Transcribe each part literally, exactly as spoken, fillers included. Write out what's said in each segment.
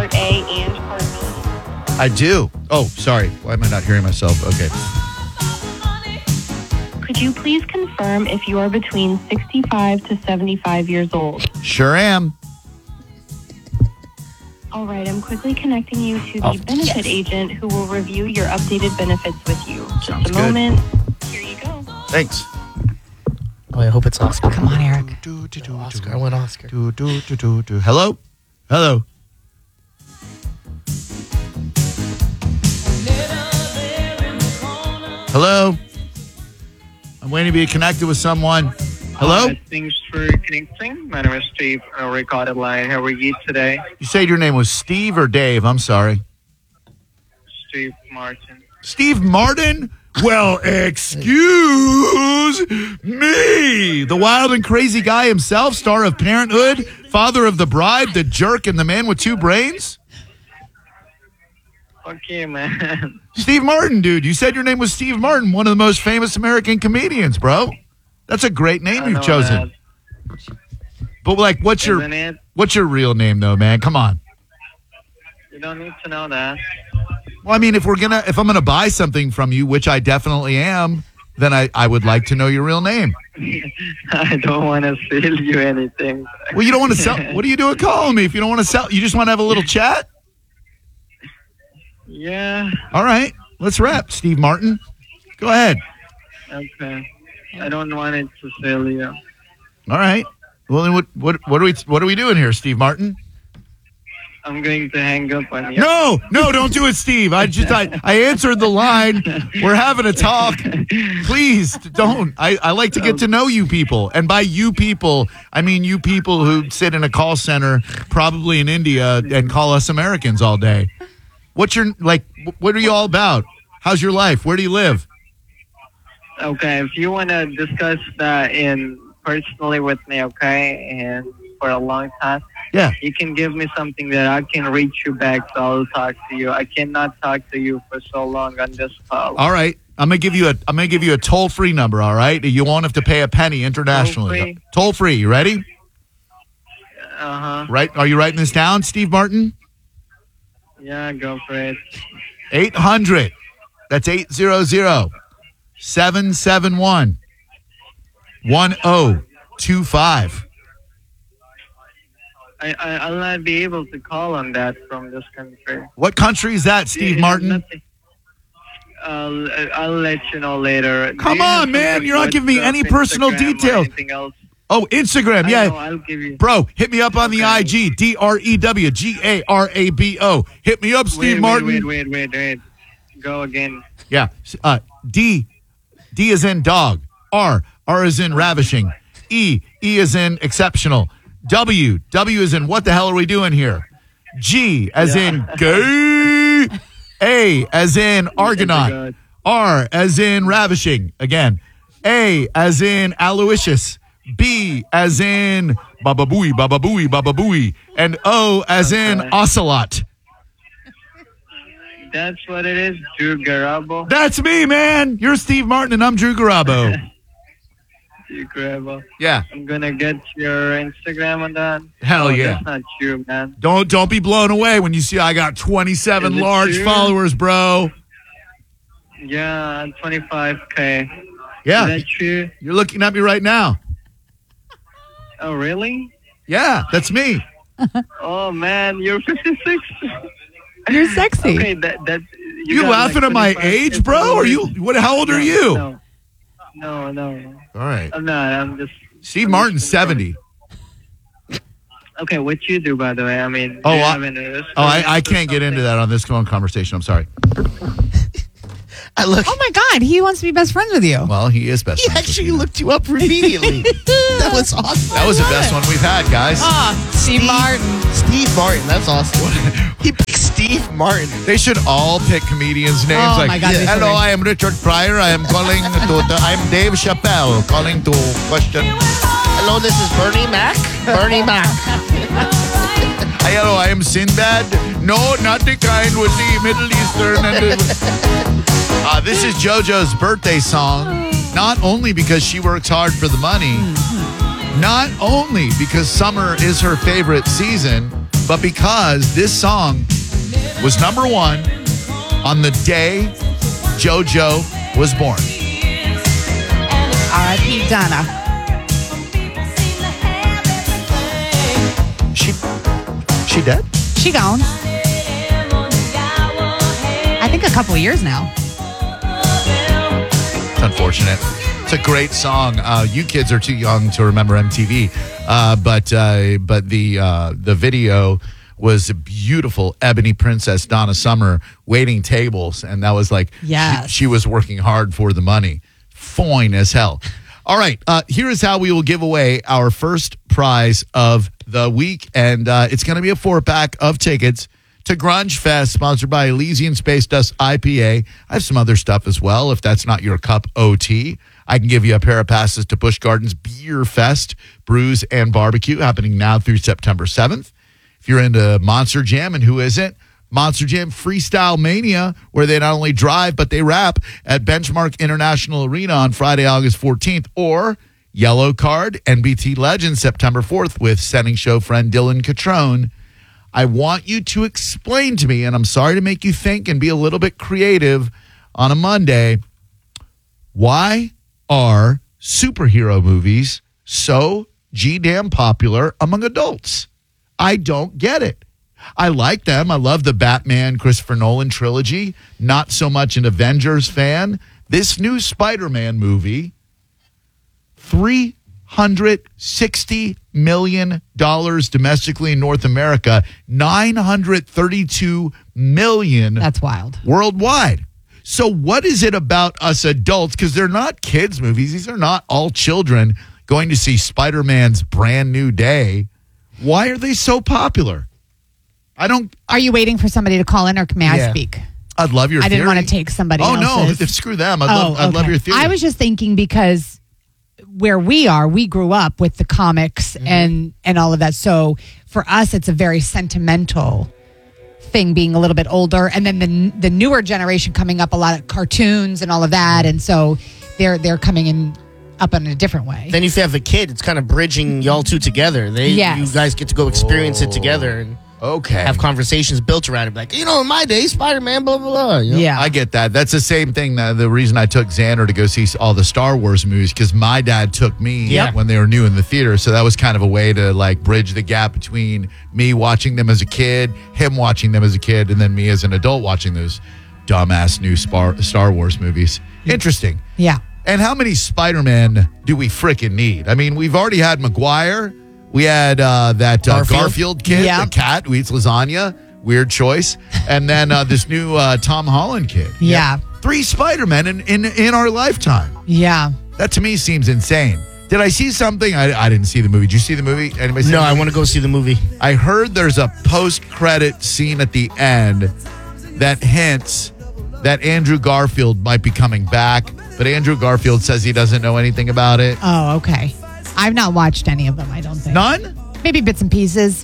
Part A and Part B? I do. Oh, sorry. Why am I not hearing myself? Okay. Could you please confirm if you are between sixty-five to seventy-five years old? Sure am. All right, I'm quickly connecting you to the Oh, benefit yes. agent who will review your updated benefits with you. Sounds Just a good. moment. Here you go. Thanks. Oh, I hope it's Oscar. Come on, Eric. Do, do, do, Oscar. do. I want Oscar. Do, do, do, do, do. Hello? Hello? Hello? I'm waiting to be connected with someone. Hello? Uh, thanks for connecting. My name is Steve, on a recorded line. How are you today? You said your name was Steve or Dave? I'm sorry. Steve Martin. Steve Martin? Well, excuse me. The wild and crazy guy himself, star of Parenthood, father of the bride, the jerk, and the man with two brains? Okay, man. Steve Martin, dude. You said your name was Steve Martin, one of the most famous American comedians, bro. That's a great name I you've know chosen. that. But like, what's your Isn't it? what's your real name, though, man? Come on. You don't need to know that. Well, I mean, if we're gonna, if I'm gonna buy something from you, which I definitely am, then I, I would like to know your real name. I don't want to sell you anything. Well, you don't want to sell. What are you doing calling me if you don't want to sell? You just want to have a little chat? Yeah. All right, let's wrap. Steve Martin, go ahead. Okay. I don't want it to sell you. All right. Well, then what what what are we what are we doing here, Steve Martin? I'm going to hang up on you. No, no, don't do it, Steve. I just I, I answered the line. We're having a talk. Please don't. I, I like to get to know you people. And by you people, I mean you people who sit in a call center, probably in India, and call us Americans all day. What's your, like, what are you all about? How's your life? Where do you live? Okay, if you want to discuss that in personally with me, okay, and for a long time, Yeah. you can give me something that I can reach you back, so I'll talk to you. I cannot talk to you for so long on this call. All right. I'm gonna give you a I'm gonna give you a toll free number, all right? You won't have to pay a penny internationally. Toll-free? Toll free, you ready? Uh-huh. Right? Are you writing this down, Steve Martin? Yeah, go for it. eight hundred. That's eight hundred, seven seven one, one oh two five. I, I, I'll not be able to call on that from this country. What country is that, Steve Yeah, Martin? nothing. I'll, I'll let you know later. Do Come you have on, man. something You're not with, giving me uh, any personal Instagram or details. anything else? Oh, Instagram. I Yeah. know, I'll give you. Bro, hit me up on the Okay. I G. D R E W G A R A B O. Hit me up, Steve wait, Martin. Wait, wait, wait, wait, wait. Go again. Yeah. Uh, D. D is in dog. R. R is in ravishing. E. E is in exceptional. W. W is in what the hell are we doing here? G as Yeah. in gay. A as in Argonaut. God. R as in ravishing. Again. A as in aloysius. B as in baba booey, baba booey, baba booey. And O as in Okay. ocelot. That's what it is, Drew Garabo. That's me, man. You're Steve Martin and I'm Drew Garabo. Drew Garabo. Yeah. I'm gonna get your Instagram on that. Hell Oh, yeah. That's not you, man. Don't don't be blown away when you see I got twenty-seven Is it large true? followers, bro. Yeah, twenty-five K. Yeah. Is that true? You're looking at me right now. Oh, really? Yeah, that's me. Oh, man, you're fifty-six. You're sexy. Okay, that that. You, got laughing like at my twenty-five age, K bro? Are you what how old No, are you? No, no, no. no. All right. I'm not. I'm just. Steve I'm Martin's just- seventy. Okay, what you do, by the way? I mean, do Oh, you I- have any Oh, I, I or can't get into something? that on this phone conversation. I'm sorry. I look. Oh my God, he wants to be best friends with you. Well, he is best He friends with actually you. looked you up immediately. That was awesome. That was the love best it. one we've had, guys. Ah, Steve Martin. Steve Martin. That's awesome. He picked Steve Martin. They should all pick comedians' names. Oh, like, my God, they hello, should. I am Richard Pryor. I am calling to. The, I'm Dave Chappelle calling to question. Hello, this is Bernie Mac. Bernie Mac. Hi, hello, I am Sinbad. No, not the kind with the Middle Eastern. And the, uh, this is JoJo's birthday song. Not only because she works hard for the money, not only because summer is her favorite season, but because this song was number one on the day JoJo was born. R I P Donna. She, she dead? She gone. I think a couple of years now. It's unfortunate. It's a great song. Uh, you kids are too young to remember M T V, uh, but uh, but the uh, the video was a beautiful Ebony Princess Donna Summer waiting tables, and that was like Yes. she, she was working hard for the money. Fine as hell. All right, uh, here is how we will give away our first prize of the week, and uh, it's going to be a four pack of tickets to Grunge Fest, sponsored by Elysian Space Dust I P A. I have some other stuff as well. If that's not your cup O T, I can give you a pair of passes to Busch Gardens Beer Fest, Brews and Barbecue, happening now through September seventh. If you're into Monster Jam, and who isn't, Monster Jam Freestyle Mania, where they not only drive, but they rap at Benchmark International Arena on Friday, August fourteenth, or Yellow Card, N B T Legends, September fourth, with setting show friend Dylan Catrone. I want you to explain to me, and I'm sorry to make you think and be a little bit creative on a Monday, why are superhero movies so G-damn popular among adults? I don't get it. I like them. I love the Batman Christopher Nolan trilogy. Not so much an Avengers fan. This new Spider-Man movie, three hundred sixty million dollars domestically in North America, nine hundred thirty-two million dollars That's wild. worldwide. So what is it about us adults? Because they're not kids' movies. These are not all children going to see Spider-Man's Brand New Day. Why are they so popular? I don't... Are you waiting for somebody to call in, or may Yeah. I speak? I'd love your I theory. didn't want to take somebody Oh, else's. no. Screw them. I'd, Oh, love, I'd love okay. your theory. I was just thinking because where we are, we grew up with the comics Mm-hmm. and and all of that. So for us, it's a very sentimental thing, being a little bit older, and then the the newer generation coming up, a lot of cartoons and all of that, and so they're they're coming in up in a different way. Then if you have a kid, it's kind of bridging y'all two together. They, Yes. you guys get to go experience it together and Okay. have conversations built around it. Like, you know, in my day, Spider-Man, blah, blah, blah. You know? Yeah. I get that. That's the same thing. Uh, the reason I took Xander to go see all the Star Wars movies, because my dad took me Yeah. when they were new in the theater. So that was kind of a way to like bridge the gap between me watching them as a kid, him watching them as a kid, and then me as an adult watching those dumbass new Spar- Star Wars movies. Interesting. Yeah. And how many Spider-Man do we frickin' need? I mean, we've already had Maguire. We had uh, that uh, Garfield. Garfield kid, Yeah. the cat who eats lasagna. Weird choice. And then uh, this new uh, Tom Holland kid. Yeah. Three Spider-Men in, in, in our lifetime. Yeah. That to me seems insane. Did I see something? I, I didn't see the movie. Did you see the movie? Anybody see No, the I movie? want to go see the movie. I heard there's a post-credit scene at the end that hints that Andrew Garfield might be coming back, but Andrew Garfield says he doesn't know anything about it. Oh, okay. I've not watched any of them, I don't think. None? Maybe bits and pieces.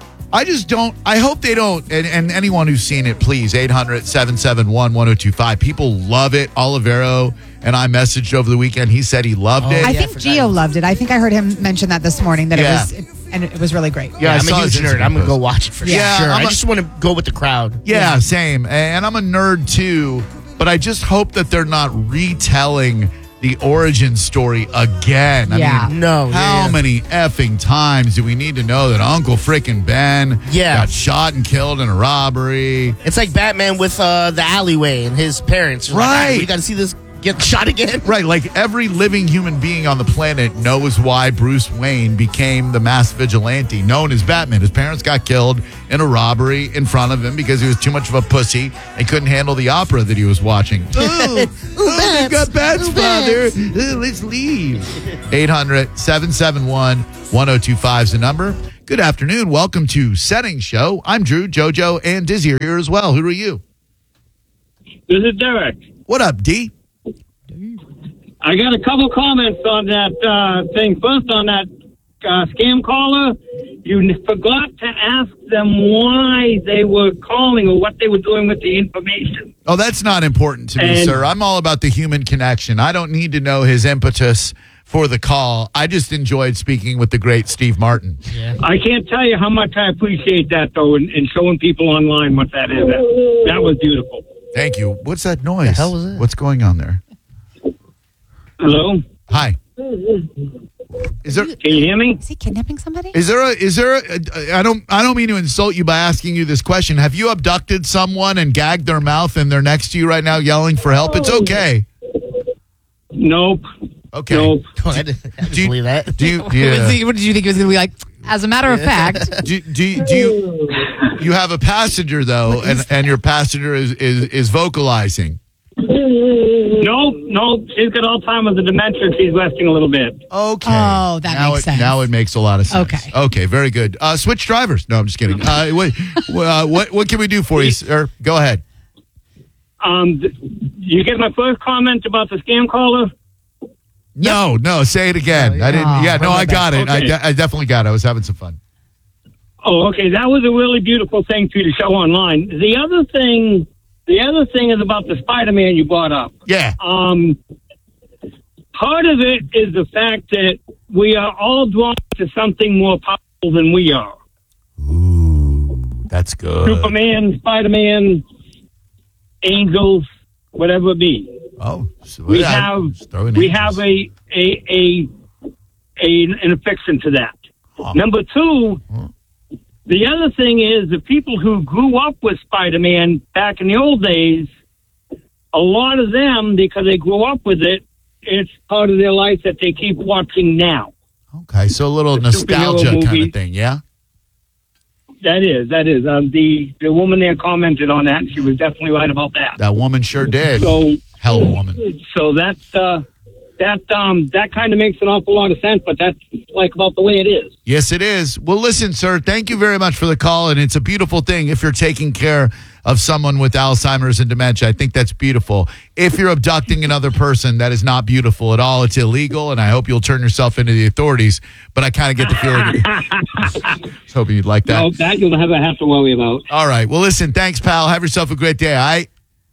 I just don't. I hope they don't. And, and anyone who's seen it, please, eight hundred, seven seven one, one oh two five. People love it. Olivero and I messaged over the weekend. He said he loved Oh, it. I yeah, I think forgot. Gio loved it. I think I heard him mention that this morning, that Yeah. it was, and it was really great. Yeah, Yeah, I I'm saw a huge his nerd. Instagram I'm going to go post. watch it for Yeah, sure. I'm I a- just want to go with the crowd. Yeah, same. And I'm a nerd too, but I just hope that they're not retelling the origin story again. I Yeah. mean, No, yeah, how yeah. many effing times do we need to know that Uncle frickin' Ben Yeah. got shot and killed in a robbery? It's like Batman with uh, the alleyway and his parents. You're like, Right. "All right, we got to see this get shot again. Right, like every living human being on the planet knows why Bruce Wayne became the masked vigilante known as Batman. His parents got killed in a robbery in front of him because he was too much of a pussy and couldn't handle the opera that he was watching. Ooh, oh, they've got bats, Ooh, father. bats. Uh, let's leave. eight hundred, seven seven one, one oh two five is the number. Good afternoon. Welcome to Setting Show. I'm Drew, JoJo, and Dizzy are here as well. Who are you? This is Derek. What up, D? I got a couple comments on that uh, thing. First, on that uh, scam caller, you n- forgot to ask them why they were calling or what they were doing with the information. Oh, that's not important to me, And- sir. I'm all about the human connection. I don't need to know his impetus for the call. I just enjoyed speaking with the great Steve Martin. Yeah. I can't tell you how much I appreciate that, though, and, and showing people online what that is. That, that was beautiful. Thank you. What's that noise? The hell was that? What's going on there? Hello? Hi. Is there Can you hear me? Is he kidnapping somebody? is there a is there a, I don't I don't mean to insult you by asking you this question. Have you abducted someone and gagged their mouth and they're next to you right now yelling for help? It's okay. Nope. Okay. Nope. Oh, I didn't, I didn't Do you- believe that. Do you What, yeah. was he- what did you think it was going to be like? As a matter of fact, do, do, you- do you you have a passenger though and, and your passenger is, is, is vocalizing? Nope. Nope. She's got Alzheimer's and dementia. She's resting a little bit. Okay. Oh, that now makes it, sense. Now it makes a lot of sense. Okay. Okay, very good. Uh, switch drivers. No, I'm just kidding. Uh, what, uh, what what can we do for you, sir? Go ahead. Um, th- you get my first comment about the scam caller? No, no, say it again. I didn't. Oh, Yeah, no, I got it. I, Okay. de- I definitely got it. I was having some fun. Oh, okay. That was a really beautiful thing for you to show online. The other thing, the other thing is about the Spider-Man you brought up. Yeah. Um, part of it is the fact that we are all drawn to something more powerful than we are. Ooh, that's good. Superman, Spider-Man, angels, whatever it be. Oh, so We yeah, have just throw in we angels. have a a a, a an affection to that. Huh. Number two, Huh. the other thing is the people who grew up with Spider-Man back in the old days, a lot of them, because they grew up with it, it's part of their life that they keep watching now. Okay, so a little The superhero nostalgia kind movie. of thing, yeah. That is, that is. Um, the the woman there commented on that. And she was definitely right about that. That woman sure did. So, Hell of a woman. so that's uh, that um, that kind of makes an awful lot of sense. But that's like about the way it is. Yes, it is. Well, listen, sir, thank you very much for the call. And it's a beautiful thing if you're taking care of someone with Alzheimer's and dementia. I think that's beautiful. If you're abducting another person, that is not beautiful at all. It's illegal, and I hope you'll turn yourself into the authorities. But I kind of get the feeling. I was hoping you'd like that. No, that you'll never have to worry about. All right. Well, listen, thanks, pal. Have yourself a great day, all right?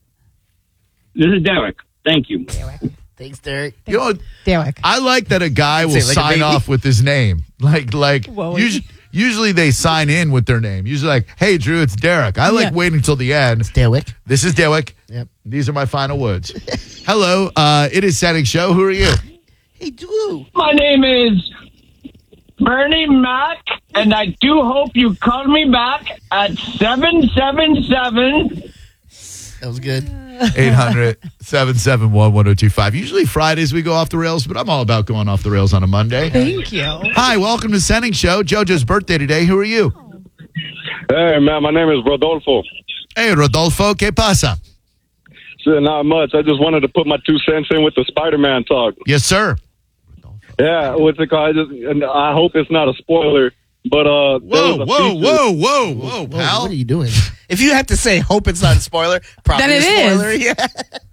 This is Derek. Thank you. Thanks, Derek. You know, Derek. I like that a guy will Say it like a sign baby. off with his name. Like, like Whoa. usually, usually they sign in with their name. Usually like, hey, Drew, it's Derek. I like Yeah. waiting until the end. Derek. This is Derek. Yep. These are my final words. Hello, uh, it is Setting Show. Who are you? Hey, Drew. My name is Bernie Mac, and I do hope you call me back at seven seven seven. That was good. eight hundred, seven seven one, one oh two five. Usually Fridays we go off the rails, but I'm all about going off the rails on a Monday. Thank you. Hi, welcome to Setting Show. JoJo's birthday today. Who are you? Hey, man, my name is Rodolfo. Hey, Rodolfo. ¿Qué pasa? So, not much. I just wanted to put my two cents in with the Spider-Man talk. Yes, sir. Yeah, what's it called? I, just, and I hope it's not a spoiler, but uh, there Whoa, was a whoa, feature- whoa, whoa, whoa, Whoa, pal. what are you doing? If you have to say, hope it's not a spoiler, probably Then it a is. spoiler. Yeah.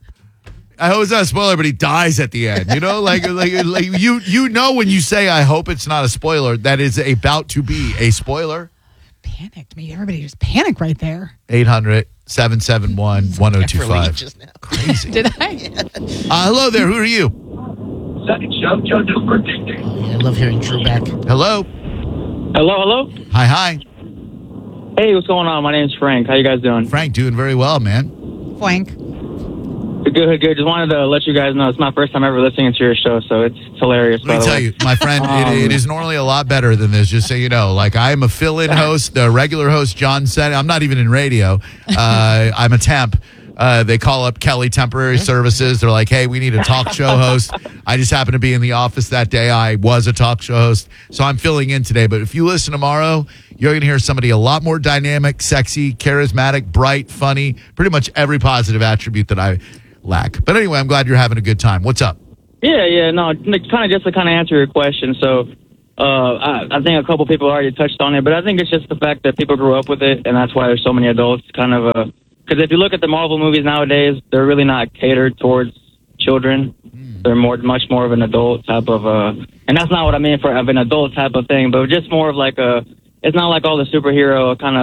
I hope it's not a spoiler, but he dies at the end. You know, like, like, like you, you know, when you say "I hope it's not a spoiler," that is about to be a spoiler. Panicked me. Everybody just panicked right there. eight hundred, seven seven one, one oh two Effortlessly five. just now. Crazy. Did I? Uh, hello there. Who are you? Second show, JoJo's birthday. Yeah, I love hearing Drew back. Hello. Hello, hello. Hi, hi. Hey, what's going on? My name's Frank. How you guys doing? Frank, doing very well, man. Flank. Good, good, good. Just wanted to let you guys know it's my first time ever listening to your show, so it's hilarious. Let me by the tell way. you, my friend, Um, it, it is normally a lot better than this, just so you know. Like, I am a fill-in host. The regular host, John said, I'm not even in radio. Uh, I'm a temp. Uh, they call up Kelly Temporary Services. They're like, hey, we need a talk show host. I just happened to be in the office that day. I was a talk show host, so I'm filling in today. But if you listen tomorrow, you're going to hear somebody a lot more dynamic, sexy, charismatic, bright, funny, pretty much every positive attribute that I lack. But anyway, I'm glad you're having a good time. What's up? Yeah, yeah, no, kind of just to kind of answer your question. So, uh, I, I think a couple people already touched on it, but I think it's just the fact that people grew up with it, and that's why there's so many adults kind of, uh, because if you look at the Marvel movies nowadays, they're really not catered towards children. Mm. They're more, much more of an adult type of, uh, and that's not what I mean for of an adult type of thing, but just more of like a, it's not like all the superhero kind of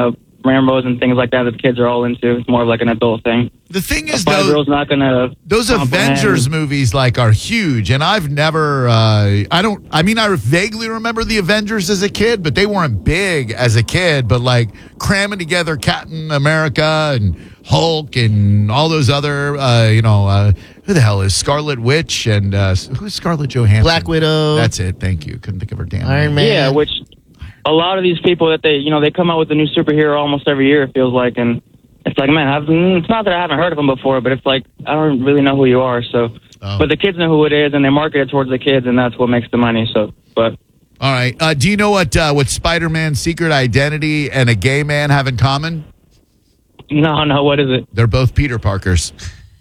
Rambos and things like that that the kids are all into. It's more of like an adult thing. The thing is, A five-year-old's though, not gonna those comprehend. Avengers movies like are huge, and I've never. Uh, I don't. I mean, I vaguely remember the Avengers as a kid, but they weren't big as a kid. But like cramming together Captain America and Hulk and all those other, uh, you know, uh, who the hell is Scarlet Witch and uh, who's Scarlett Johansson? Black Widow. That's it. Thank you. Couldn't think of her damn Iron name. Man. Yeah, which a lot of these people that they, you know, they come out with a new superhero almost every year. It feels like, and it's like, man, I've, it's not that I haven't heard of them before, but it's like I don't really know who you are. So, Oh. but the kids know who it is, and they market it towards the kids, and that's what makes the money. So, but All right. Uh, do you know what uh, what Spider-Man's secret identity and a gay man have in common? no, no, what is it? They're both Peter Parkers.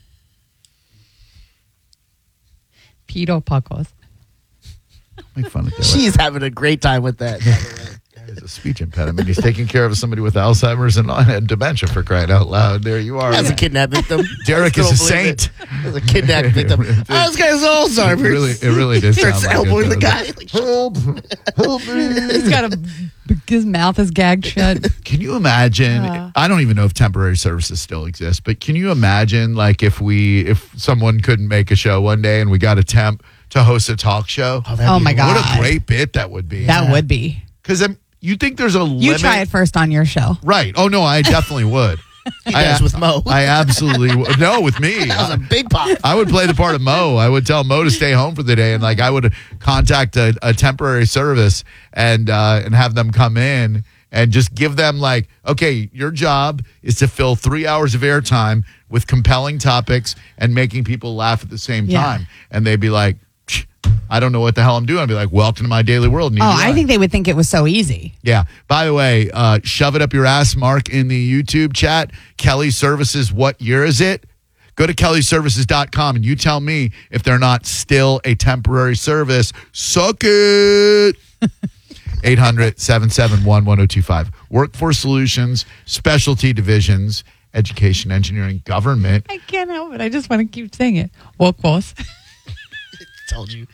Peter Pacos. Make fun of Dylan. She's having a great time with that. He has a speech impediment. He's taking care of somebody with Alzheimer's and, and dementia, for crying out loud. There you are. As a kidnap victim. Derek is a Still believe saint. it. As a kidnap victim. Oh, this guy's Alzheimer's. It really, it really did sound Starts like elbowing it. the guy. Like, Help! Help me! He's got a his mouth is gagged shut. Can you imagine? Uh. I don't even know if temporary services still exist, but can you imagine, like, if we, if someone couldn't make a show one day and we got a temp to host a talk show? that'd Oh be- my god, What a great bit that would be. that would be. Because you think there's a You limit? try it first on your show. Right. Oh, no, I definitely would. He I, does with Mo. I absolutely would. No, with me. That was a big pop. I would play the part of Mo. I would tell Mo to stay home for the day, and like I would contact a, a temporary service and uh, and have them come in and just give them like, okay, your job is to fill three hours of airtime with compelling topics and making people laugh at the same Yeah. time, and they'd be like, "Psh, I don't know what the hell I'm doing. I'd be like, welcome to my daily world. Oh, I think they would think it was so easy. Yeah. By the way, uh, shove it up your ass, Mark, in the YouTube chat. Kelly Services, what year is it? Go to kelly services dot com and you tell me if they're not still a temporary service. Suck it. eight hundred, seven seven one, one oh two five. Workforce Solutions, Specialty Divisions, Education, Engineering, Government. I can't help it. I just want to keep saying it. Workforce. Told you.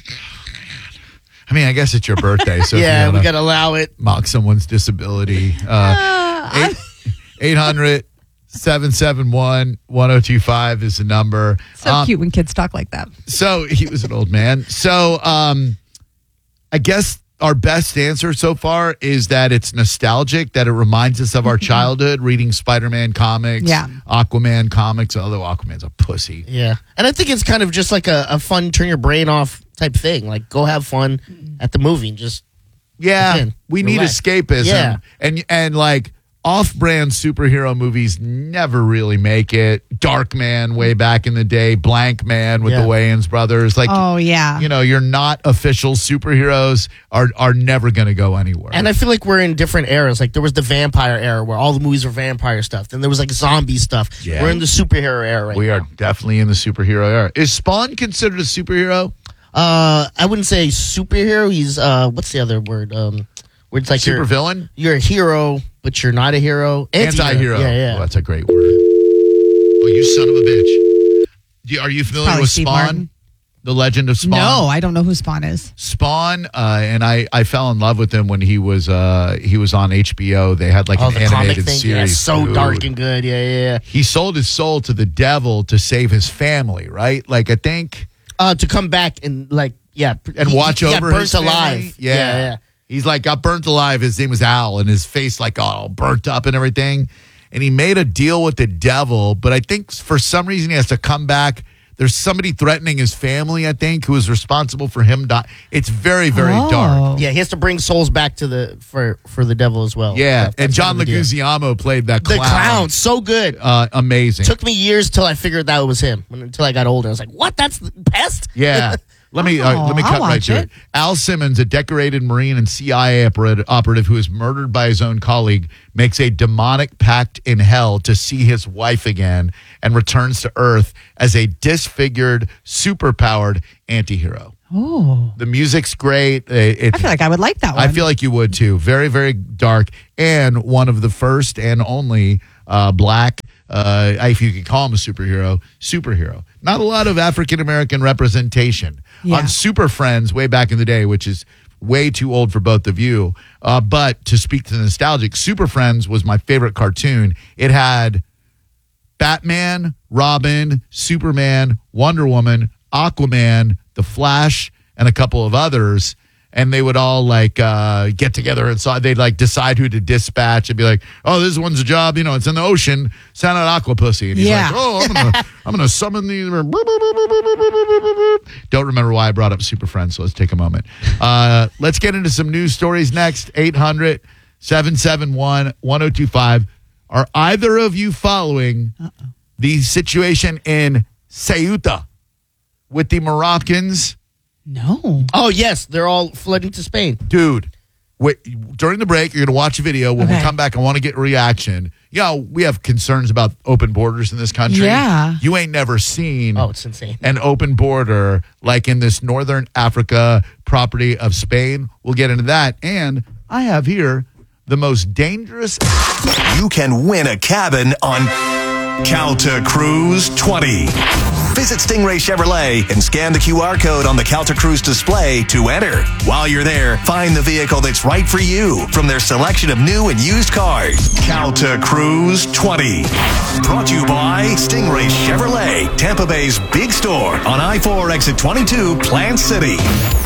I mean, I guess it's your birthday, so Yeah, if we you got to allow it. mock someone's disability. Uh, eight hundred, seven seven one, one oh two five is the number. So Um, cute when kids talk like that. So he was an old man. So um, I guess our best answer so far is that it's nostalgic, that it reminds us of our childhood, reading Spider-Man comics, Yeah. Aquaman comics, although Aquaman's a pussy. Yeah. And I think it's kind of just like a, a fun turn your brain off type thing. Like go have fun at the movie and just Yeah, Again, we need relax. escapism. Yeah. And and like off-brand superhero movies never really make it. Darkman way back in the day, Blank Man with Yeah. the Wayans brothers. Like Oh, yeah. you know, you're not official superheroes are are never going to go anywhere. And I feel like we're in different eras. Like there was the vampire era where all the movies were vampire stuff. Then there was like zombie stuff. Yeah. We're in the superhero era right we now. are definitely in the superhero era. Is Spawn considered a superhero? Uh, I wouldn't say superhero. He's uh, what's the other word? Um, where it's like Super you're, villain? you're a hero, but you're not a hero. Anti-hero. Yeah, yeah. Oh, that's a great word. Oh, you son of a bitch. Do you- Are you familiar Probably with Steve Spawn? Martin. The Legend of Spawn? No, I don't know who Spawn is. Spawn, uh, and I, I fell in love with him when he was uh, he was on H B O. They had like Oh, an the comic animated thing. series. Yeah, so Dude. dark and good. Yeah, yeah, yeah. He sold his soul to the devil to save his family, right? Like I think, Uh, to come back and like, yeah, and he- watch he got over burnt his alive. family. Yeah, yeah. yeah. He's like got burnt alive. His name was Al, and his face like all burnt up and everything. And he made a deal with the devil, but I think for some reason he has to come back. There's somebody threatening his family, I think, who is responsible for him dying. It's very, very Oh. dark. Yeah, he has to bring souls back to the for for the devil as well. Yeah, That- and that's John kind of the deal. Leguizamo played that The clown. clown, so good. Uh, amazing. Took me years till I figured that was him. When, until I got older, I was like, "What? That's the pest." Yeah. Let me uh, Oh, let me I'll cut right watch to it. it. Al Simmons, a decorated Marine and C I A operative, operative who is murdered by his own colleague, makes a demonic pact in hell to see his wife again and returns to Earth as a disfigured, superpowered antihero. Oh, The music's great. Uh, It's, I feel like I would like that one. I feel like you would too. Very, very dark, and one of the first and only uh, black, uh, if you could call him a superhero, superhero. Not a lot of African American representation Yeah. on Super Friends way back in the day, which is way too old for both of you. Uh, but to speak to the nostalgic, Super Friends was my favorite cartoon. It had Batman, Robin, Superman, Wonder Woman, Aquaman, The Flash, and a couple of others. And they would all like uh, get together and so they'd like decide who to dispatch and be like, "Oh, this one's a job. You know, it's in the ocean. Send out Aqua Pussy." And he's Yeah. like, "Oh, I'm gonna, I'm gonna summon the." Don't remember why I brought up Super Friends. So let's take a moment. Uh, let's get into some news stories next. eight hundred, seven seven one, one oh two five. Are either of you following Uh-oh. the situation in Ceuta with the Moroccans? No. Oh, yes. They're all flooding to Spain. Dude, wait, during the break, you're going to watch a video. When Okay. we come back, I want to get a reaction. You know, we have concerns about open borders in this country. Yeah. You ain't never seen Oh, it's insane. an open border like in this northern Africa property of Spain. We'll get into that. And I have here the most dangerous. You can win a cabin on Calta Cruise twenty. Visit Stingray Chevrolet and scan the Q R code on the Calta Cruise display to enter. While you're there, find the vehicle that's right for you from their selection of new and used cars. Calta Cruise twenty. Brought to you by Stingray Chevrolet, Tampa Bay's big store on I four exit twenty-two, Plant City.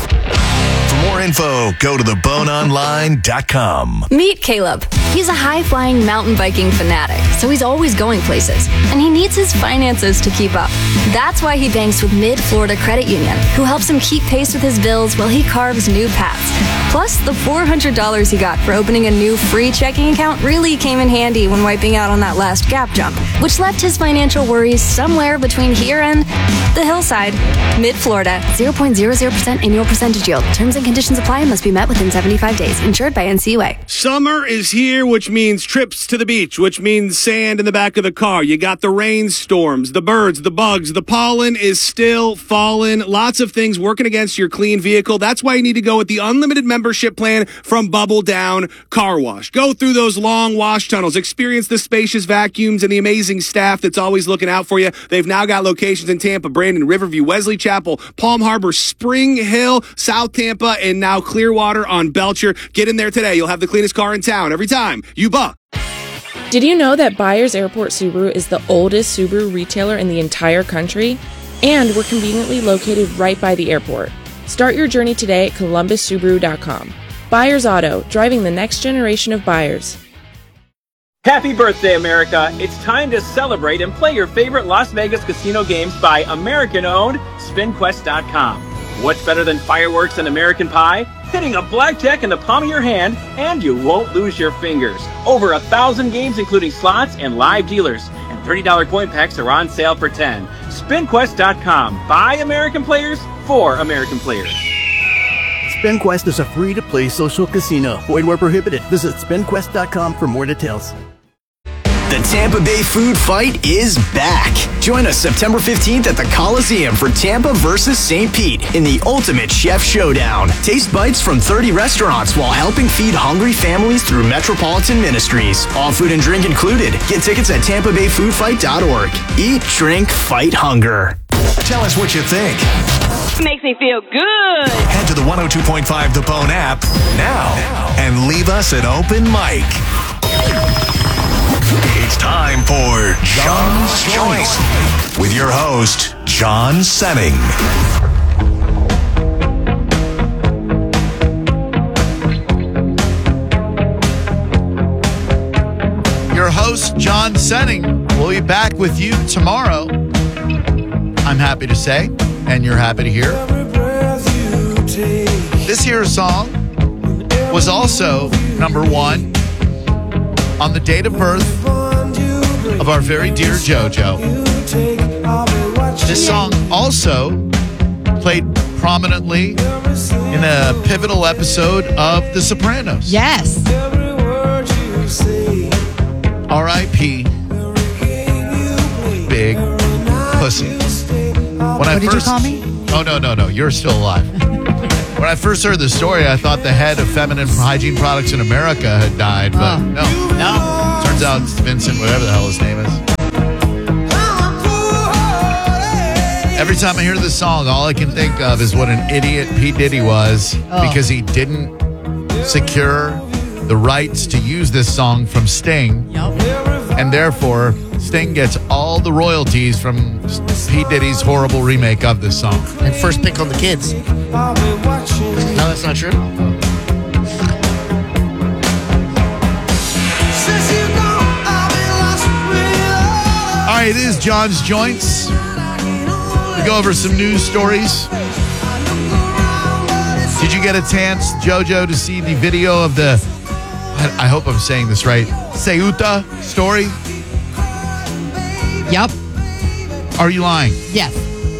For more info, go to the bone online dot com. Meet Caleb. He's a high-flying mountain biking fanatic, so he's always going places, and he needs his finances to keep up. That's why he banks with Mid-Florida Credit Union, who helps him keep pace with his bills while he carves new paths. Plus, the four hundred dollars he got for opening a new free checking account really came in handy when wiping out on that last gap jump, which left his financial worries somewhere between here and the hillside. Mid-Florida, zero point zero zero percent annual percentage yield. Terms and conditions apply and must be met within seventy-five days. Insured by N C U A. Summer is here, which means trips to the beach, which means sand in the back of the car. You got the rainstorms, the birds, the bugs, the pollen is still falling. Lots of things working against your clean vehicle. That's why you need to go with the unlimited membership plan from Bubble Down Car Wash. Go through those long wash tunnels, experience the spacious vacuums and the amazing staff that's always looking out for you. They've now got locations in Tampa, Brandon, Riverview, Wesley Chapel, Palm Harbor, Spring Hill, South Tampa, and now Clearwater on Belcher. Get in there today. You'll have the cleanest car in town every time you buck. Did you know that Byers Airport Subaru is the oldest Subaru retailer in the entire country? And we're conveniently located right by the airport. Start your journey today at columbus subaru dot com. Byers Auto, driving the next generation of buyers. Happy birthday, America! It's time to celebrate and play your favorite Las Vegas casino games by American-owned spin quest dot com. What's better than fireworks and American Pie? Hitting a blackjack in the palm of your hand, and you won't lose your fingers. Over a thousand games, including slots and live dealers, and thirty dollars coin packs are on sale for ten. spin quest dot com. By American players, for American players. SpinQuest is a free-to-play social casino. Void where prohibited. Visit spin quest dot com for more details. The Tampa Bay Food Fight is back. Join us September fifteenth at the Coliseum for Tampa versus Saint Pete in the Ultimate Chef Showdown. Taste bites from thirty restaurants while helping feed hungry families through Metropolitan Ministries. All food and drink included. Get tickets at tampa bay food fight dot org. Eat, drink, fight hunger. Tell us what you think. Makes me feel good. Head to the one oh two point five The Bone app now and leave us an open mic. It's time for John's Choice with your host, John Senning. Your host, John Senning, will be back with you tomorrow. I'm happy to say, and you're happy to hear. This year's song was also number one on the date of birth of our very dear JoJo. This song also played prominently in a pivotal episode of The Sopranos. Yes. R I P Big Pussy. When I what did first, you call me? Oh, no, no, no. You're still alive. When I first heard the story, I thought the head of feminine hygiene products in America had died, but Oh. no. No. Turns out it's Vincent, whatever the hell his name is. Every time I hear this song, all I can think of is what an idiot P. Diddy was Oh. because he didn't secure the rights to use this song from Sting. And therefore, Sting gets all the royalties from P. Diddy's horrible remake of this song. And first pick on the kids. No, that's not true. All right, it is John's Joints. We go over some news stories. Did you get a chance, JoJo, to see the video of the, I, I hope I'm saying this right, Ceuta story? Yep. Are you lying? Yes.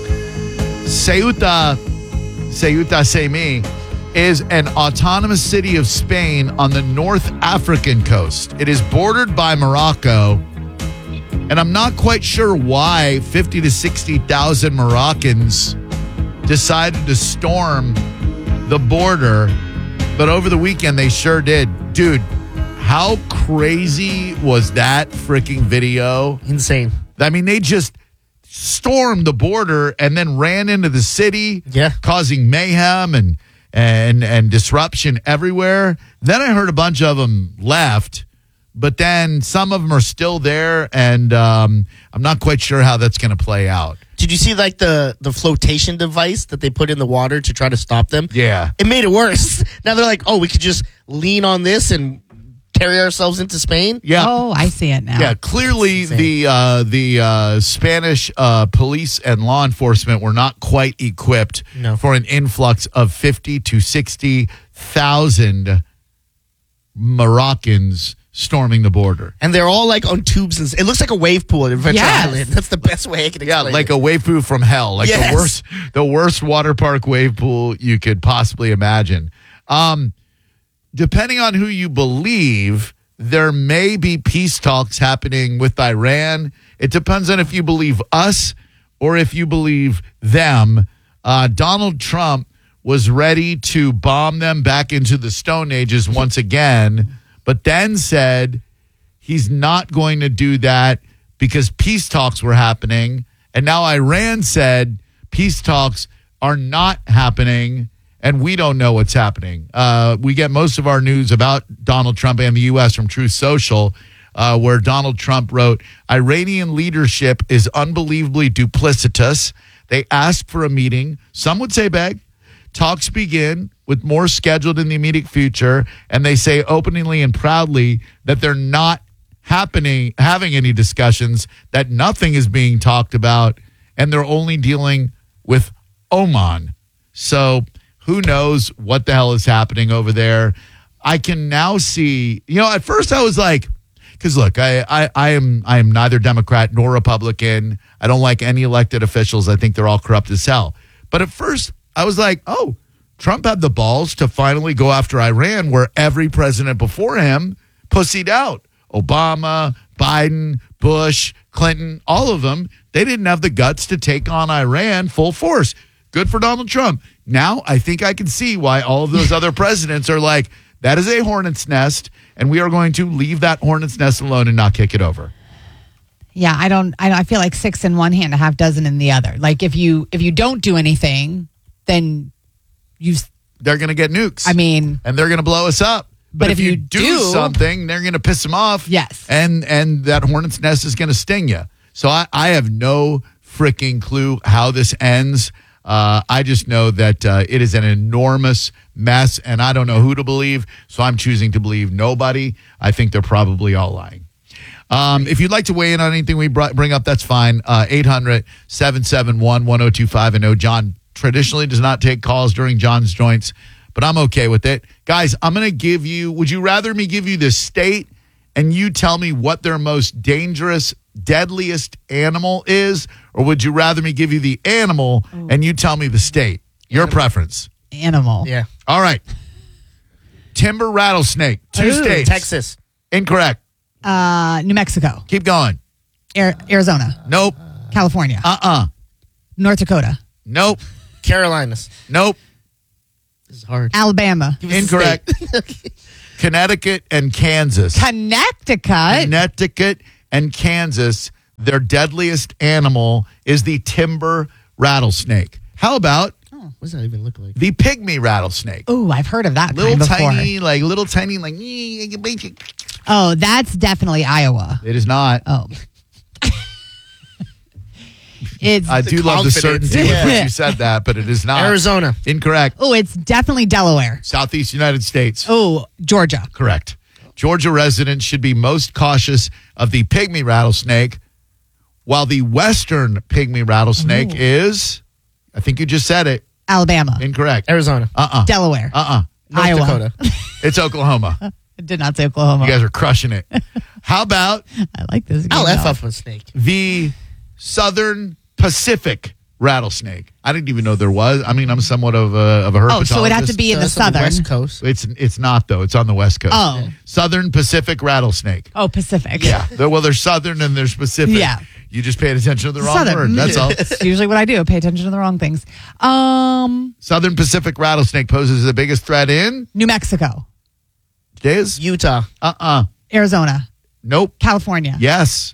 Ceuta, Ceuta Semi, is an autonomous city of Spain on the North African coast. It is bordered by Morocco, and I'm not quite sure why fifty to sixty thousand Moroccans decided to storm the border, but over the weekend they sure did. Dude, how crazy was that freaking video? Insane. I mean, they just stormed the border and then ran into the city, yeah, causing mayhem and and and disruption everywhere. Then I heard a bunch of them left, but then some of them are still there, and um, I'm not quite sure how that's going to play out. Did you see like the, the flotation device that they put in the water to try to stop them? Yeah. It made it worse. Now they're like, oh, we could just lean on this and carry ourselves into Spain? Yeah. Oh, I see it now. Yeah, clearly the uh, the uh, Spanish uh, police and law enforcement were not quite equipped No. for an influx of fifty to sixty thousand Moroccans storming the border. And they're all like on tubes. And it looks like a wave pool at Adventure Yes. Island. That's the best way I can Yeah, explain like it. a wave pool from hell, like Yes. the worst, the worst water park wave pool you could possibly imagine. Um, depending on who you believe, there may be peace talks happening with Iran. It depends on if you believe us or if you believe them. Uh, Donald Trump was ready to bomb them back into the Stone Ages once again, but then said he's not going to do that because peace talks were happening. And now Iran said peace talks are not happening, and we don't know what's happening. Uh, we get most of our news about Donald Trump and the U S from Truth Social, uh, where Donald Trump wrote, Iranian leadership is unbelievably duplicitous. They asked for a meeting. Some would say beg. Talks begin with more scheduled in the immediate future, and they say openly and proudly that they're not happening, having any discussions, that nothing is being talked about, and they're only dealing with Oman. So who knows what the hell is happening over there? I can now see, you know, at first I was like, because look, I, I, I am I am neither Democrat nor Republican. I don't like any elected officials. I think they're all corrupt as hell. But at first I was like, oh, Trump had the balls to finally go after Iran, where every president before him pussied out. Obama, Biden, Bush, Clinton, all of them, they didn't have the guts to take on Iran full force. Good for Donald Trump. Now I think I can see why all of those other presidents are like, that is a hornet's nest, and we are going to leave that hornet's nest alone and not kick it over. Yeah, I don't. I, I feel like six in one hand, a half dozen in the other. Like if you if you don't do anything, then you. They're going to get nukes. I mean, and they're going to blow us up. But, But if, if you, you do, do- something, they're going to piss them off. Yes. And and that hornet's nest is going to sting you. So I, I have no freaking clue how this ends. Uh, I just know that uh, it is an enormous mess, and I don't know who to believe, so I'm choosing to believe nobody. I think they're probably all lying. Um, if you'd like to weigh in on anything we br- bring up, that's fine. Uh, eight hundred, seven seven one, one oh two five. I know John traditionally does not take calls during John's Joints, but I'm okay with it. Guys, I'm going to give you, would you rather me give you the state and you tell me what their most dangerous, deadliest animal is, or would you rather me give you the animal and you tell me the state? Your preference. Animal. Yeah. All right. Timber rattlesnake. Two Ooh. states. Texas. Incorrect. Uh, New Mexico, Keep going. Air, Arizona, Nope. California, Uh-uh. North Dakota, Nope. Carolinas. Nope. This is hard. Alabama, Give us a Incorrect. state. Connecticut and Kansas. Connecticut. Connecticut and Kansas, their deadliest animal is the timber rattlesnake. How about What does that even look like? the pygmy rattlesnake? Oh, I've heard of that Little kind before. tiny, like little tiny, like. Oh, that's definitely Iowa. It is not. Oh. It's I do love the confidence. certainty with Yeah. which you said that, but it is not. Arizona. Incorrect. Oh, it's definitely Delaware. Southeast United States. Oh, Georgia. Correct. Georgia residents should be most cautious of the pygmy rattlesnake, while the western pygmy rattlesnake Ooh. is, I think you just said it. Alabama. Incorrect. Arizona. Uh-uh. Delaware. Uh-uh. North Iowa. Dakota. It's Oklahoma. I did not say Oklahoma. You guys are crushing it. How about I like this game. I'll F though. up a snake. the southern Pacific rattlesnake? I didn't even know there was. I mean, I'm somewhat of a, of a herpetologist. Oh, so it'd have to be in the That's on southern. West Coast. It's it's not though. It's on the West Coast. Oh. Southern Pacific rattlesnake. Oh, Pacific. Yeah. There- well, there's southern and there's Pacific. Yeah. You just paid attention to the wrong Southern. word. That's all. It's usually what I do. Pay attention to the wrong things. Um, Southern Pacific rattlesnake poses the biggest threat in New Mexico, Diz? Utah. Uh-uh. Arizona, Nope. California. Yes.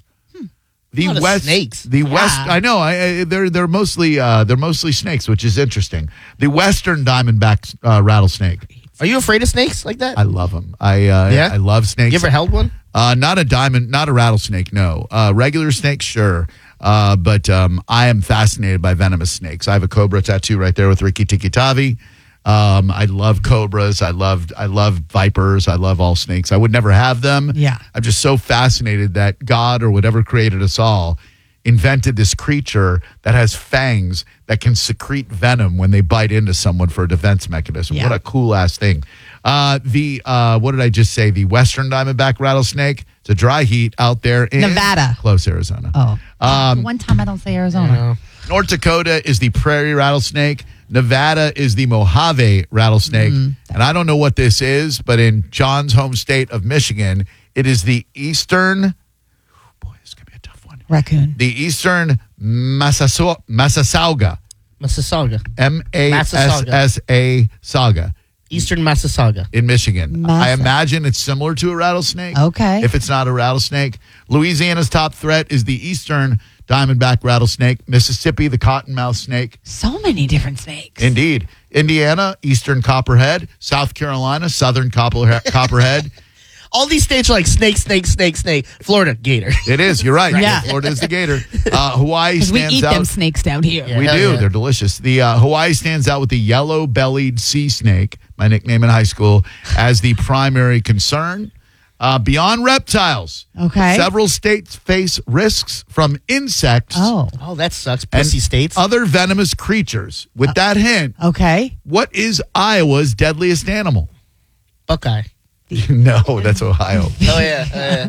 The A lot of west snakes. The west. Yeah. I know. I, I, they're they're mostly uh, they're mostly snakes, which is interesting. The western diamondback uh, rattlesnake. Are you afraid of snakes like that? I love them. I uh, Yeah? I love snakes. You ever held one? Uh, not a diamond, not a rattlesnake. No, uh, regular snake, sure. Uh, but um, I am fascinated by venomous snakes. I have a cobra tattoo right there with Ricky Tikitavi. Um, I love cobras. I love I love vipers. I love all snakes. I would never have them. Yeah. I'm just so fascinated that God or whatever created us all invented this creature that has fangs that can secrete venom when they bite into someone for a defense mechanism. Yeah. What a cool ass thing. Uh, the uh, what did I just say? The western diamondback rattlesnake. It's a dry heat out there in Nevada. close Arizona. Oh, Um, one time I don't say Arizona. North Dakota is the prairie rattlesnake. Nevada is the Mojave rattlesnake. And I don't know what this is, but in John's home state of Michigan, it is the eastern, boy, this is going to be a tough one. Raccoon. The eastern Massaso- Massasauga. Massasauga. M A S S A Saga. Eastern Massasauga. In Michigan. Massa. I imagine it's similar to a rattlesnake. Okay. If it's not a rattlesnake. Louisiana's top threat is the eastern diamondback rattlesnake. Mississippi, the cottonmouth snake. So many different snakes. Indeed. Indiana, eastern copperhead. South Carolina, southern copper- copperhead. All these states are like snake, snake, snake, snake. Florida, gator. It is. You're right. Yeah. Florida is the gator. Uh, Hawaii 'Cause we stands eat out. them snakes down here. Yeah. We hell do. yeah. They're delicious. The uh, Hawaii stands out with the yellow-bellied sea snake, my nickname in high school, as the primary concern. Uh, beyond reptiles, Okay. several states face risks from insects Oh, Oh, that sucks. and Pussy states. other venomous creatures. With that hint, okay. what is Iowa's deadliest animal? Buckeye. No, that's Ohio. Oh, yeah. Oh, yeah.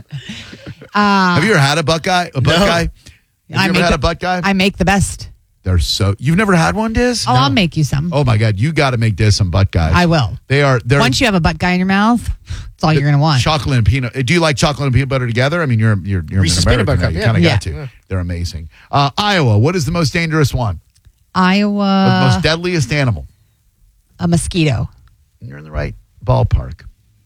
Have you ever had a buckeye? A buckeye? Have you I ever make had the- a buckeye? I make the best. They're so. You've never had one, Diz? Oh, I'll make you some. Oh my God, you got to make Diz some butt guys. I will. They are. They're Once you have a butt guy in your mouth, that's all you're going to want. chocolate and peanut. Do you like chocolate and peanut butter together? I mean, you're you're you're Reese's an peanut American. butter now. You cup, kind of yeah. got to. Yeah. They're amazing. Uh, Iowa. What is the most dangerous one? the Iowa, most deadliest animal? a mosquito. You're in the right ballpark.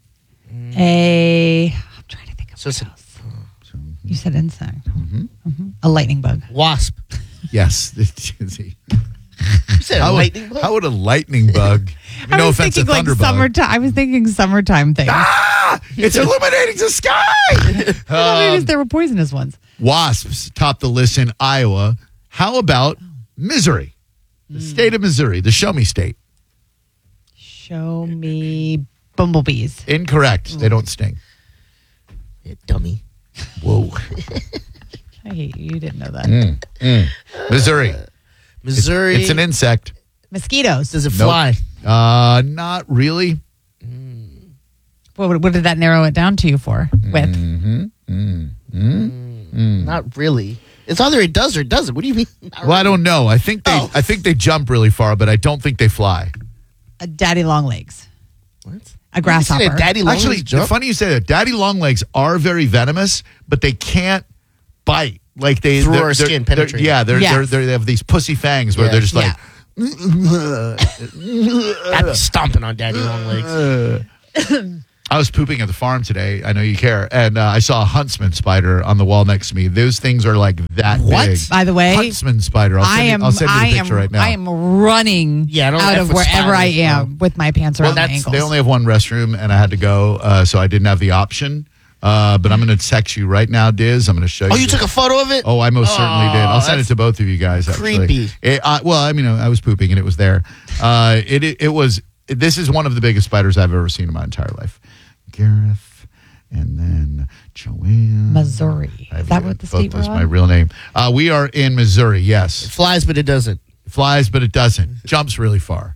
A, I'm trying to think of So what it's a- else. You said insect. Mm-hmm. A lightning bug. Wasp. Yes. You said a how, lightning would, bug? how would a lightning bug? I no was offense to thinking like thunderbug. summertime. I was thinking summertime things. Ah! It's illuminating the sky. I thought maybe Um, there were poisonous ones. Wasps top the list in Iowa. How about Missouri? The state of Missouri, the show me state. Show me bumblebees. Incorrect. They don't sting. You dummy. Whoa. I hate you. You didn't know that. Mm, mm. Missouri. Missouri. It's an insect. Mosquitoes. Does it Nope. fly? Uh, not really. What, what did that narrow it down to you for? With Mm-hmm. Mm, mm, mm. Not really. It's either it does or it doesn't. What do you mean? Not Well, I don't know. I think they. Oh. I think they jump really far, but I don't think they fly. a daddy long legs. What? A grasshopper. You seen a daddy long Actually, legs jump? funny you say that. Daddy longlegs are very venomous, but they can't bite. Like they Through they're- our they're- skin, they're- penetrate. Yeah, they're, Yes. they're, they're, they have these pussy fangs where Yeah. they're just like. Yeah. I'd be stomping on daddy long legs. I was pooping at the farm today. I know you care. And uh, I saw a huntsman spider on the wall next to me. Those things are like that What? big. By the way, huntsman spider. I'll send, I am. you, I'll send you the I picture am. right now. I am running Yeah, I don't out F of with wherever I spiders, am with my pants well, around my that's, ankles. they only have one restroom, and I had to go, uh, so I didn't have the option. Uh, but I'm going to text you right now, Diz. I'm going to show you. Oh, you the- took a photo of it? Oh, I most certainly did. I'll send it that's to both of you guys. Actually, creepy. It, uh, well, I mean, I was pooping and it was there. Uh, it, it it was. This is one of the biggest spiders I've ever seen in my entire life. Gareth, and then Joanne. Missouri. I Is that forget what the both state we're is my on? real name. Uh, we are in Missouri. Yes, It flies, but it doesn't. flies, but it doesn't. Jumps really far.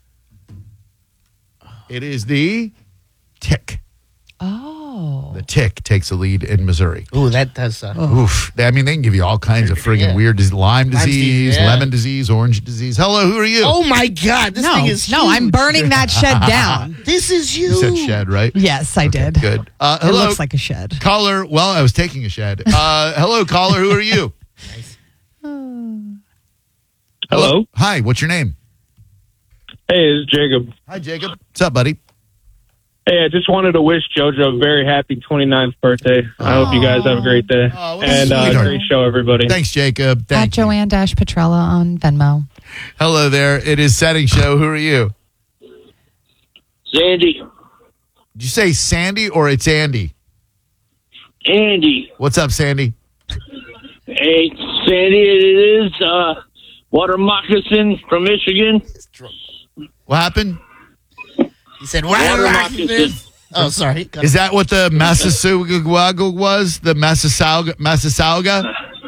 It is the tick. Oh. The tick takes the lead in Missouri. Ooh, that does. Uh, Oof. I mean, they can give you all kinds of friggin' Yeah. weird disease. Lyme Lyme disease, disease, yeah. lemon disease, orange disease. Hello, who are you? Oh my God, this no, thing is huge. no, I'm burning that shed down. This is You huge. said shed, right? Yes, I did. Good. Uh, It hello, looks like a shed. caller. Well, I was taking a shed. Uh, hello, caller. Who are you? Hello. Hi. What's your name? Hey, it's Jacob. Hi, Jacob. What's up, buddy? Hey, I just wanted to wish JoJo a very happy twenty-ninth birthday. I hope you guys have a great day. Oh, what a and uh, sweetheart. great show, everybody. Thanks, Jacob. At Thank you. Joanne Dash Petrella on Venmo. Hello there. It is Setting Show. Who are you? Sandy. Did you say Sandy or it's Andy? Andy. What's up, Sandy? Hey, Sandy, it is uh, Water Moccasin from Michigan. What happened? He said, Water "Water Moccasin. Moccasin." Oh, sorry. Is that what the Massasauga was? The Massasauga? Massasauga?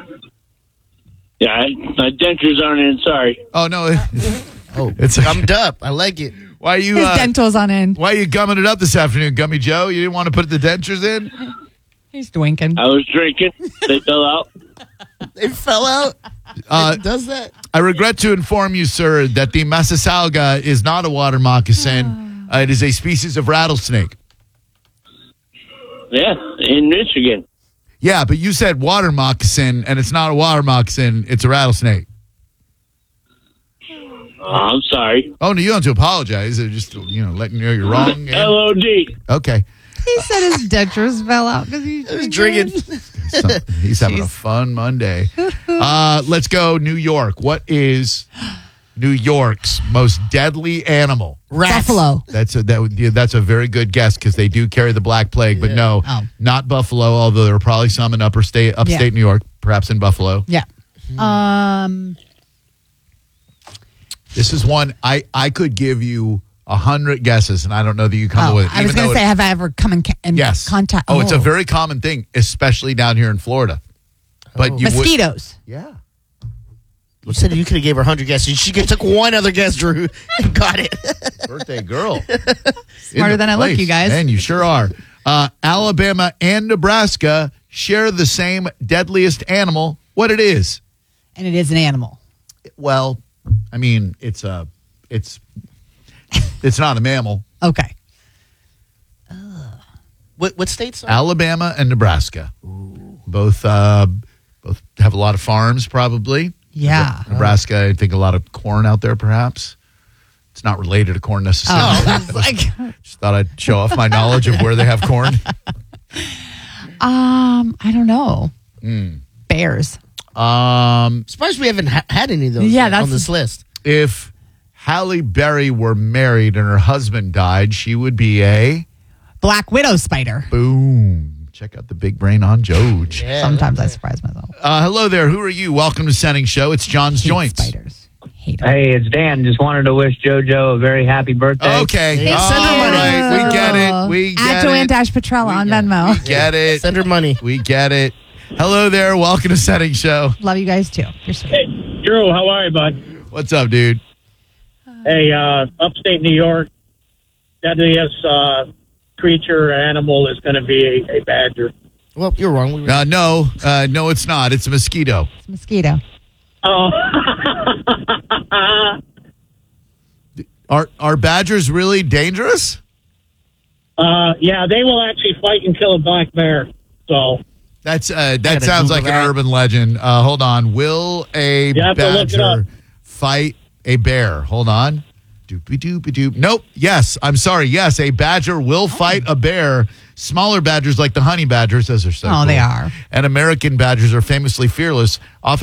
Yeah, my dentures aren't in. Sorry. Oh, no. Oh, It's gummed up. I like it. Why are you His uh, dental's on end. why are you gumming it up this afternoon, Gummy Joe? You didn't want to put the dentures in? He's dwinking. I was drinking. They fell out. It fell out. Uh, It does that? I regret to inform you, sir, that the Massasauga is not a water moccasin. Uh, it is a species of rattlesnake. Yeah, in Michigan. Yeah, but you said water moccasin, and it's not a water moccasin. It's a rattlesnake. Oh, I'm sorry. Oh, no, you don't have to apologize. They're just, you know, letting you know you're wrong. and- L O D. Okay. He said his dentures fell out because he was drinking. So, he's having a fun Monday. Uh, let's go, New York. What is New York's most deadly animal? Rats. Buffalo. That's a that would, yeah, that's a very good guess because they do carry the Black Plague, but no, Oh. not buffalo. Although there are probably some in upper state, upstate Yeah. New York, perhaps in Buffalo. Yeah. Um. This is one I I could give you a hundred guesses, and I don't know that you come up Oh, with it. I was even going though to say, it- have I ever come in, ca- in yes, contact? Oh, it's a very common thing, especially down here in Florida. But you would, mosquitoes. yeah. You said you could have gave her one hundred guesses. She could- took one other guess, Drew, and got it. Birthday girl. Smarter In the than I look, place. you guys. And you sure are. Uh, Alabama and Nebraska share the same deadliest animal. What it is? And it is an animal. Well, I mean, it's a, it's, it's not a mammal. Okay. What, what states? Are? Alabama and Nebraska, both, uh, both have a lot of farms, probably. Yeah. Nebraska, I think a lot of corn out there, perhaps. It's not related to corn necessarily. Oh, like, Just thought I'd show off my knowledge of where they have corn. um, I don't know. Mm. Bears. Um, Surprised we haven't ha- had any of those Yeah, yet that's- on this list. if Halle Berry were married and her husband died, she would be a Black widow spider. boom. Check out the big brain on Joj. Yeah, Sometimes I surprise myself. Uh, hello there. Who are you? Welcome to Setting Show. It's John's Hate Joints. spiders. Hate 'em. Hey, it's Dan. Just wanted to wish JoJo a very happy birthday. Okay. Hey, All send her money. right. We get it. We At get Joanne it. Dash Petrella on Venmo. Get it. Send her money. We get it. Hello there. Welcome to Setting Show. Love you guys too. You're sweet. Hey, Drew, how are you, bud? What's up, dude? Hey, uh, upstate New York, deadliest uh, creature or animal is going to be a, a badger. Well, you're wrong. We were- Uh, no, uh, no, it's not. It's a mosquito. It's a mosquito. Oh, Are are badgers really dangerous? uh, yeah, they will actually fight and kill a black bear. So That's uh, that gotta sounds Google like that. an urban legend. Uh, hold on. Will a You have to look it badger up. fight a bear? Hold on. Doopy doopy doop. Nope. Yes. I'm sorry. Yes. A badger will fight a bear. Smaller badgers like the honey badgers, as they're so Oh, cool. they are. And American badgers are famously fearless. Often